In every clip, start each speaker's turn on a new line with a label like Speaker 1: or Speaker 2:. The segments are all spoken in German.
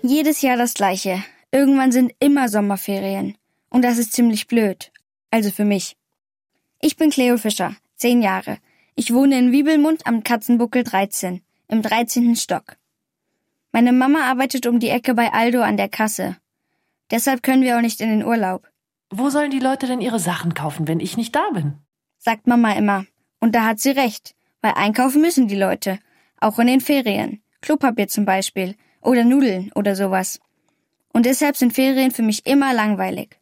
Speaker 1: jedes Jahr das Gleiche. Irgendwann sind immer Sommerferien. Und das ist ziemlich blöd. Also für mich. Ich bin Cleo Fischer, 10 Jahre. Ich wohne in Wiebelmund am Katzenbuckel 13, im 13. Stock. Meine Mama arbeitet um die Ecke bei Aldo an der Kasse. Deshalb können wir auch nicht in den Urlaub.
Speaker 2: Wo sollen die Leute denn ihre Sachen kaufen, wenn ich nicht da bin?
Speaker 1: Sagt Mama immer. Und da hat sie recht, weil einkaufen müssen die Leute. Auch in den Ferien. Klopapier zum Beispiel. Oder Nudeln oder sowas. Und deshalb sind Ferien für mich immer langweilig.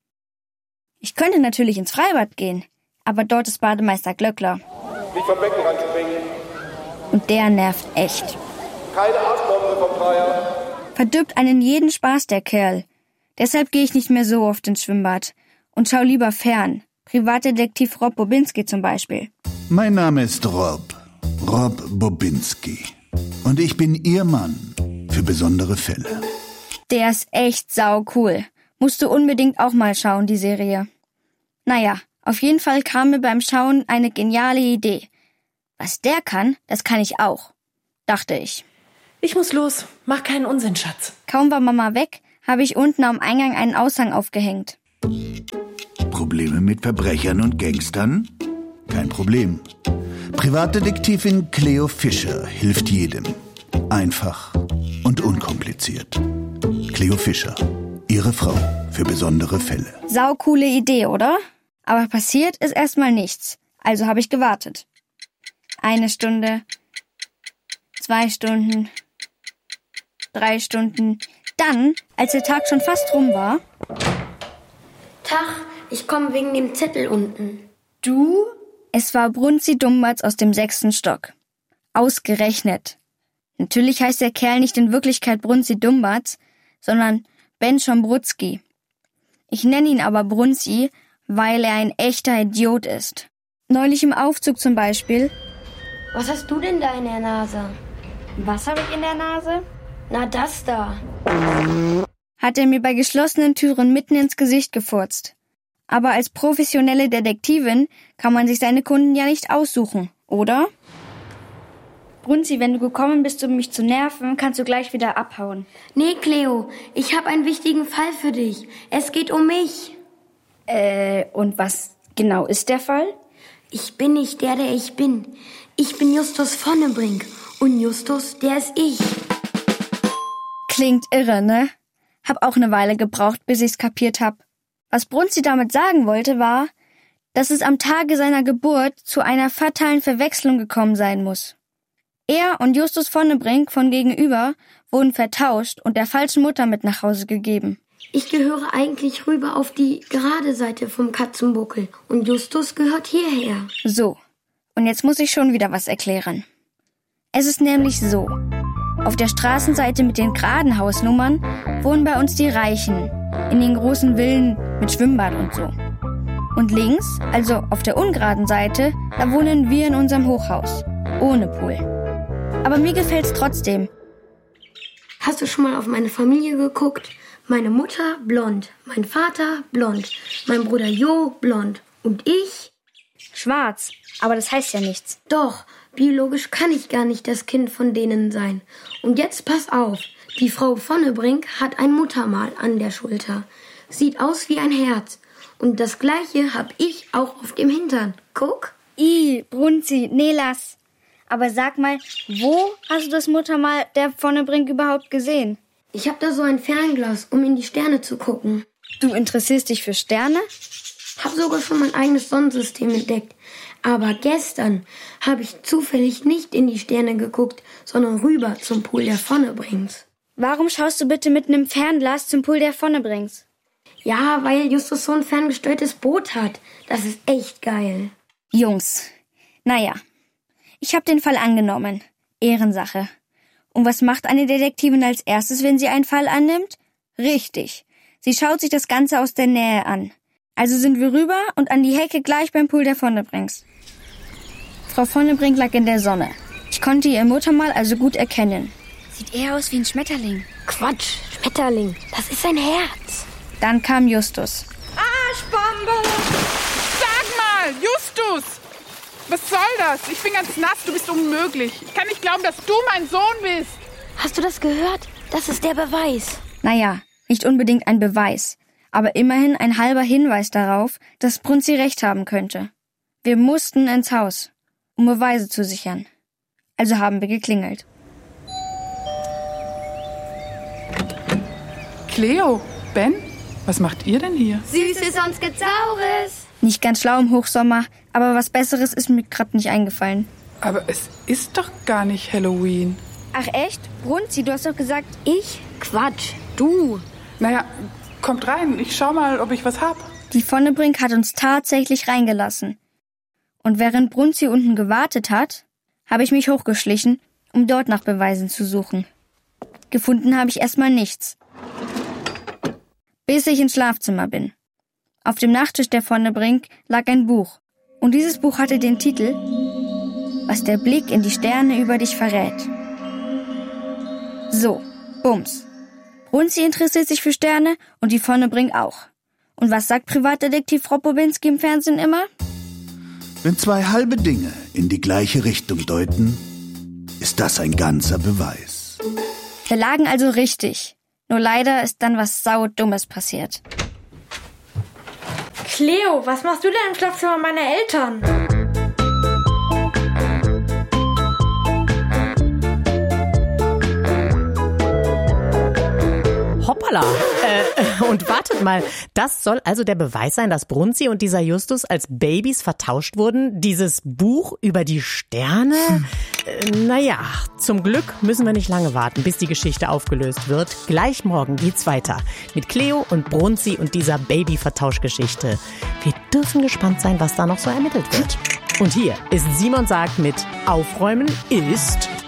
Speaker 1: Ich könnte natürlich ins Freibad gehen, aber dort ist Bademeister Glöckler.
Speaker 3: Nicht vom Becken ranspringen.
Speaker 1: Und der nervt echt.
Speaker 3: Keine Arschbombe vom Dreier.
Speaker 1: Verdirbt einen jeden Spaß, der Kerl. Deshalb gehe ich nicht mehr so oft ins Schwimmbad und schau lieber fern. Privatdetektiv Rob Bobinski zum Beispiel.
Speaker 4: Mein Name ist Rob Bobinski. Und ich bin Ihr Mann für besondere Fälle.
Speaker 1: Der ist echt saucool. Musst du unbedingt auch mal schauen, die Serie. Naja, auf jeden Fall kam mir beim Schauen eine geniale Idee. Was der kann, das kann ich auch, dachte ich.
Speaker 2: Ich muss los. Mach keinen Unsinn, Schatz.
Speaker 1: Kaum war Mama weg, habe ich unten am Eingang einen Aushang aufgehängt.
Speaker 4: Probleme mit Verbrechern und Gangstern? Kein Problem. Privatdetektivin Cleo Fischer hilft jedem. Einfach und unkompliziert. Cleo Fischer, Ihre Frau für besondere Fälle.
Speaker 1: Saucoole Idee, oder? Aber passiert ist erstmal nichts. Also habe ich gewartet. 1 Stunde, 2 Stunden, 3 Stunden. Dann, als der Tag schon fast rum war...
Speaker 5: Tag, ich komme wegen dem Zettel unten.
Speaker 1: Du? Es war Brunzi Dumbatz aus dem 6. Stock. Ausgerechnet. Natürlich heißt der Kerl nicht in Wirklichkeit Brunzi Dumbatz, sondern Ben Schombrutzki. Ich nenne ihn aber Brunzi, weil er ein echter Idiot ist. Neulich im Aufzug zum Beispiel.
Speaker 5: Was hast du denn da in der Nase?
Speaker 1: Was habe ich in der Nase?
Speaker 5: Na, das da.
Speaker 1: Hat er mir bei geschlossenen Türen mitten ins Gesicht gefurzt. Aber als professionelle Detektivin kann man sich seine Kunden ja nicht aussuchen, oder? Brunzi, wenn du gekommen bist, um mich zu nerven, kannst du gleich wieder abhauen.
Speaker 5: Nee, Cleo, ich habe einen wichtigen Fall für dich. Es geht um mich.
Speaker 1: Und was genau ist der Fall?
Speaker 5: Ich bin nicht der ich bin. Ich bin Justus Vonnebrink. Und Justus, der ist ich.
Speaker 1: Klingt irre, ne? Hab auch eine Weile gebraucht, bis ich's kapiert hab. Was Brunzi damit sagen wollte, war, dass es am Tage seiner Geburt zu einer fatalen Verwechslung gekommen sein muss. Er und Justus Vonnebrink von gegenüber wurden vertauscht und der falschen Mutter mit nach Hause gegeben.
Speaker 5: Ich gehöre eigentlich rüber auf die gerade Seite vom Katzenbuckel und Justus gehört hierher.
Speaker 1: So, und jetzt muss ich schon wieder was erklären. Es ist nämlich so, auf der Straßenseite mit den geraden Hausnummern wohnen bei uns die Reichen, in den großen Villen mit Schwimmbad und so. Und links, also auf der ungeraden Seite, da wohnen wir in unserem Hochhaus, ohne Pool. Aber mir gefällt's trotzdem.
Speaker 5: Hast du schon mal auf meine Familie geguckt? Meine Mutter blond, mein Vater blond, mein Bruder Jo blond und ich?
Speaker 1: Schwarz, aber das heißt ja nichts.
Speaker 5: Doch, biologisch kann ich gar nicht das Kind von denen sein. Und jetzt pass auf, die Frau Vonnebrink hat ein Muttermal an der Schulter. Sieht aus wie ein Herz. Und das Gleiche hab ich auch auf dem Hintern. Guck.
Speaker 1: Brunzi, nee, lass. Aber sag mal, wo hast du das Muttermal der Vonnebrink überhaupt gesehen?
Speaker 5: Ich hab da so ein Fernglas, um in die Sterne zu gucken.
Speaker 1: Du interessierst dich für Sterne?
Speaker 5: Hab sogar schon mein eigenes Sonnensystem entdeckt. Aber gestern habe ich zufällig nicht in die Sterne geguckt, sondern rüber zum Pool der Vonnebrinks.
Speaker 1: Warum schaust du bitte mit einem Fernglas zum Pool der Vonnebrinks?
Speaker 5: Ja, weil Justus so ein ferngesteuertes Boot hat. Das ist echt geil.
Speaker 1: Jungs, naja, ich habe den Fall angenommen. Ehrensache. Und was macht eine Detektivin als erstes, wenn sie einen Fall annimmt? Richtig, sie schaut sich das Ganze aus der Nähe an. Also sind wir rüber und an die Hecke gleich beim Pool der Vonnebrinks. Frau Vonnebrink lag in der Sonne. Ich konnte ihr Muttermal also gut erkennen. Sieht eher aus wie ein Schmetterling.
Speaker 5: Quatsch, Schmetterling, das ist ein Herz.
Speaker 1: Dann kam Justus.
Speaker 6: Arschbombe! Sag mal, Justus! Was soll das? Ich bin ganz nass, du bist unmöglich. Ich kann nicht glauben, dass du mein Sohn bist.
Speaker 5: Hast du das gehört? Das ist der Beweis.
Speaker 1: Naja, nicht unbedingt ein Beweis, aber immerhin ein halber Hinweis darauf, dass Brunzi recht haben könnte. Wir mussten ins Haus, um Beweise zu sichern. Also haben wir geklingelt.
Speaker 6: Cleo, Ben, was macht ihr denn hier?
Speaker 5: Süßes und Gezaures.
Speaker 1: Nicht ganz schlau im Hochsommer, aber was Besseres ist mir gerade nicht eingefallen.
Speaker 6: Aber es ist doch gar nicht Halloween.
Speaker 1: Ach echt? Brunzi, du hast doch gesagt...
Speaker 5: Ich? Quatsch, du.
Speaker 6: Naja, kommt rein, ich schau mal, ob ich was hab.
Speaker 1: Die Vonnebrink hat uns tatsächlich reingelassen. Und während Brunzi unten gewartet hat, habe ich mich hochgeschlichen, um dort nach Beweisen zu suchen. Gefunden habe ich erstmal nichts. Bis ich ins Schlafzimmer bin. Auf dem Nachttisch der Vonnebrink lag ein Buch. Und dieses Buch hatte den Titel Was der Blick in die Sterne über dich verrät. So, bums. Brunzi interessiert sich für Sterne und die Vonnebrink auch. Und was sagt Privatdetektiv Frau Bobinski im Fernsehen immer?
Speaker 4: Wenn zwei halbe Dinge in die gleiche Richtung deuten, ist das ein ganzer Beweis.
Speaker 1: Wir lagen also richtig. Nur leider ist dann was Saudummes passiert.
Speaker 7: Cleo, was machst du denn im Schlafzimmer meiner Eltern?
Speaker 8: Hoppala. Und wartet mal, das soll also der Beweis sein, dass Brunzi und dieser Justus als Babys vertauscht wurden? Dieses Buch über die Sterne? Naja, zum Glück müssen wir nicht lange warten, bis die Geschichte aufgelöst wird. Gleich morgen geht's weiter mit Cleo und Brunzi und dieser Baby-Vertauschgeschichte. Wir dürfen gespannt sein, was da noch so ermittelt wird. Und hier ist Simon sagt mit Aufräumen ist...